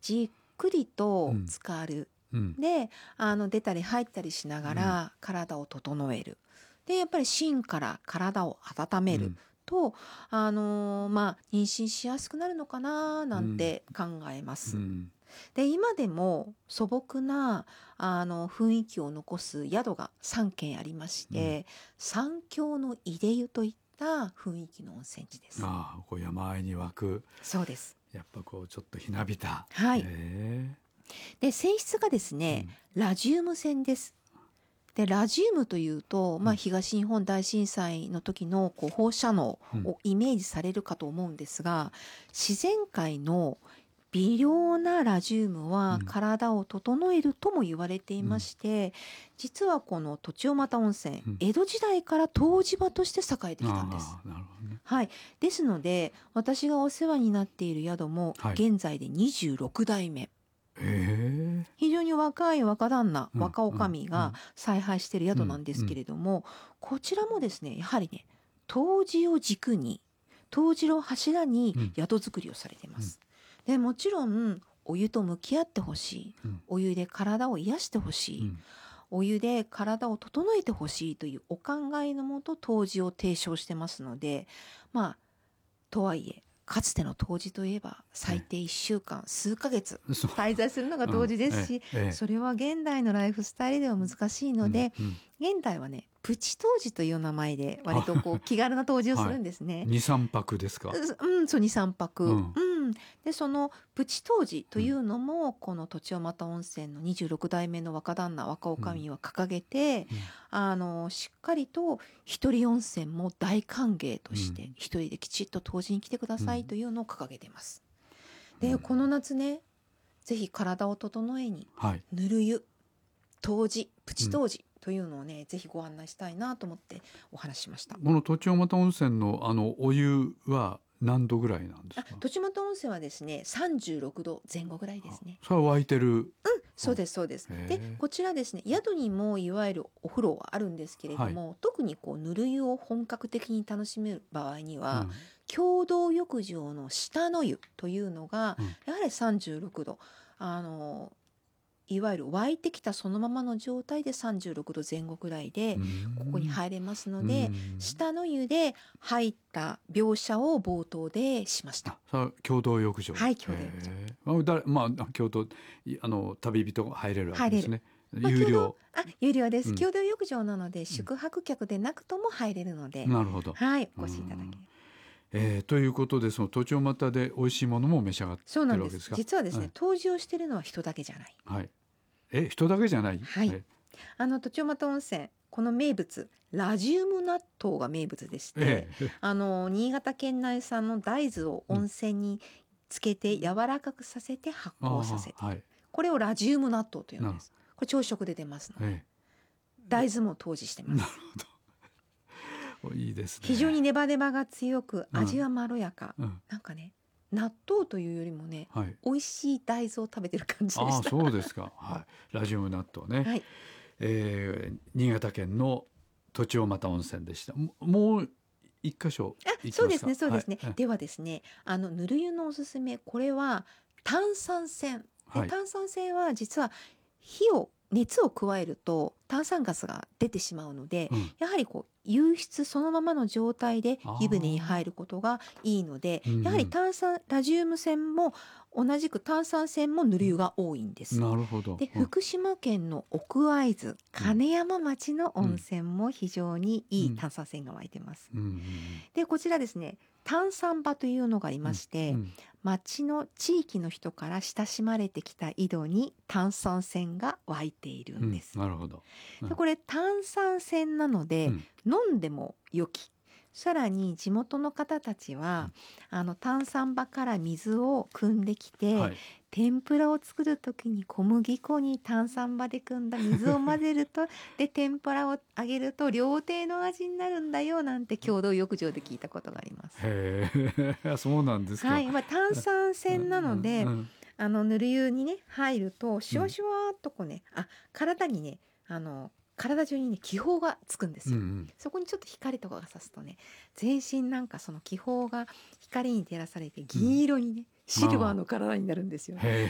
じっくりと浸かる、で出たり入ったりしながら体を整える、でやっぱり芯から体を温めると、妊娠しやすくなるのかななんて考えます。で今でも素朴な雰囲気を残す宿が3軒ありまして、三峡のいで湯といった雰囲気の温泉地です。 こう山あいに湧く、 そうです。 やっぱこうちょっとひなびた、 はい。で泉質がですね、ラジウム泉です。でラジウムというと、東日本大震災の時のこう放射能をイメージされるかと思うんですが、自然界の微量なラジウムは体を整えるとも言われていまして、実はこの栃尾又温泉、江戸時代から湯治場として栄えてきたんです。はい、ですので私がお世話になっている宿も現在で26代目、非常に若い若旦那、若女将が采配している宿なんですけれども、こちらもですねやはりね湯治を軸に、湯治を柱に宿作りをされています。でもちろんお湯と向き合ってほしい、お湯で体を癒してほしい、お湯で体を整えてほしいというお考えのもと湯治を提唱してますので、とはいえかつての湯治といえば最低1週間、数ヶ月滞在するのが湯治ですし、それは現代のライフスタイルでは難しいので、現代はねプチ湯治という名前で割とこう気軽な湯治をするんですね。 2、3泊ですか？ そう2、3泊、でそのプチ湯治というのも、この栃尾又温泉の26代目の若旦那若女将は掲げて、しっかりと一人温泉も大歓迎として、一人できちっと湯治に来てくださいというのを掲げています。でこの夏ねぜひ体を整えに、ぬる湯、湯治、プチ湯治というのをね、ぜひご案内したいなと思ってお話ししました。 この栃尾又温泉のお湯は何度ぐらいなんですか？ 栃尾又温泉はですね36度前後ぐらいですね。 それは沸いてる？ そうですそうです。でこちらですね宿にもいわゆるお風呂はあるんですけれども、特にこうぬる湯を本格的に楽しめる場合には、共同浴場の下の湯というのが、やはり36度、いわゆる沸いてきたそのままの状態で36度前後くらいでここに入れますので、下の湯で入った描写を冒頭でしました。 共同浴場。 はい、共同浴場。 共同旅人が入れるわけですね。 有料。有料です。共同浴場なので宿泊客でなくとも入れるので、 なるほど。 はい、お越しいただけ。 ということでその栃尾又で美味しいものも召し上がってるわけですか？ 実はですね、湯治をしているのは人だけじゃない。 人だけじゃない？ はい。栃尾又温泉この名物ラジウム納豆が名物でして、新潟県内産の大豆を温泉につけて柔らかくさせて発酵させて、これをラジウム納豆というんです。これ朝食で出ますので、大豆も湯治してます。 なるほど。いいですね。 非常にネバネバが強く味はまろやか、なんかね納豆というよりもね、美味しい大豆を食べてる感じでした。 そうですか。ラジウム納豆ね。新潟県の栃尾又温泉でした。もう一箇所行きますか？ そうですねそうですね。ではですねぬる湯のおすすめ、これは炭酸泉。炭酸泉は実は熱を加えると炭酸ガスが出てしまうので、やはりこう湧出そのままの状態で湯船に入ることがいいので、やはりラジウム泉も同じく炭酸泉もぬる湯が多いんです。 なるほど。 で福島県の奥会津金山町の温泉も非常にいい炭酸泉が湧いてます。でこちらですね炭酸場というのがありまして、町の地域の人から親しまれてきた井戸に炭酸泉が湧いているんです。 なるほど。 でこれ炭酸泉なので、飲んでも良き。さらに地元の方たちは、炭酸場から水を汲んできて、天ぷらを作る時に小麦粉に炭酸場で汲んだ水を混ぜるとで天ぷらを揚げると料亭の味になるんだよなんて共同浴場で聞いたことがあります。 へえ、そうなんですか。 炭酸泉なので、ぬる湯にね入るとシュワシュワっとこうね、体にね体中にね気泡がつくんですよ。そこにちょっと光とかが差すとね、全身なんかその気泡が光に照らされて銀色にね、シルバーの体になるんですよ。